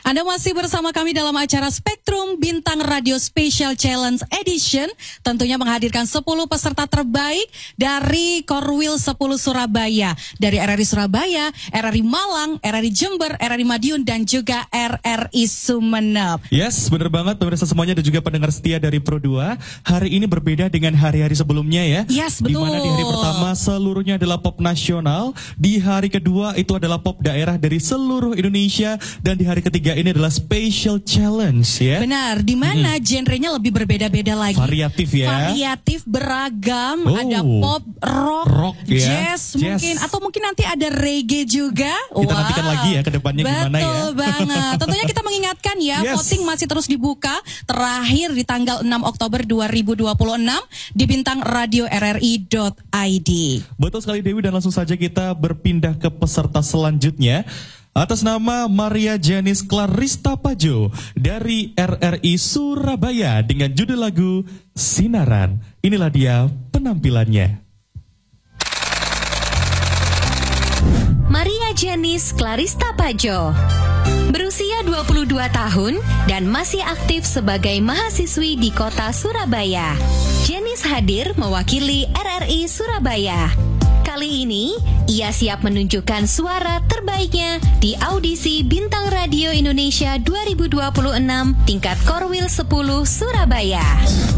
Anda masih bersama kami dalam acara Spektrum Bintang Radio Special Challenge Edition. Tentunya menghadirkan 10 peserta terbaik dari Korwil 10 Surabaya. Dari RRI Surabaya, RRI Malang, RRI Jember, RRI Madiun, dan juga RRI Sumeneb. Yes, benar banget pemirsa semuanya dan juga pendengar setia dari Pro 2. Hari ini berbeda dengan hari-hari sebelumnya ya. Yes, betul. Di mana di hari pertama seluruhnya adalah pop nasional. Di hari kedua itu adalah pop daerah dari seluruh Indonesia. Dan di hari ketiga ini adalah special challenge ya. Benar, di mana genrenya lebih berbeda-beda lagi. Variatif ya. Variatif, beragam, ada pop, rock, jazz, mungkin atau mungkin nanti ada reggae juga. Kita nantikan lagi ya ke depannya gimana ya. Betul banget. Tentunya kita mengingatkan ya, voting masih terus dibuka. Terakhir di tanggal 6 Oktober 2026 di bintangradioRRI.id. Betul sekali Dewi, dan langsung saja kita berpindah ke peserta selanjutnya. Atas nama Maria Janice Clarista Pajo dari RRI Surabaya dengan judul lagu Sinaran. Inilah dia penampilannya. Maria Janice Clarista Pajo berusia 22 tahun dan masih aktif sebagai mahasiswi di kota Surabaya. Janice hadir mewakili RRI Surabaya. Kali ini, ia siap menunjukkan suara terbaiknya di audisi Bintang Radio Indonesia 2026 tingkat Korwil 10 Surabaya.